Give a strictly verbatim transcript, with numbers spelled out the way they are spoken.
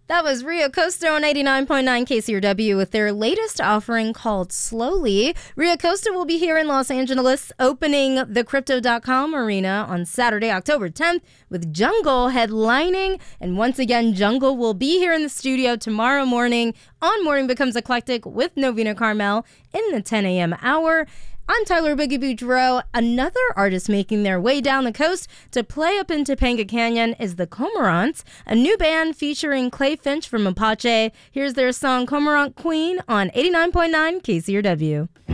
That was Rio Costa on eighty-nine point nine K C R W with their latest offering called Slowly. Rio Costa will be here in Los Angeles opening the Crypto dot com arena on Saturday, October tenth with Jungle headlining. And once again, Jungle will be here in the studio tomorrow morning on Morning Becomes Eclectic with Novena Carmel in the ten a.m. hour. I'm Tyler Boogie Boudreaux. Another artist making their way down the coast to play up in Topanga Canyon is the Cormorants, a new band featuring Clay Finch from Apache. Here's their song Cormorant Queen on eighty-nine point nine K C R W.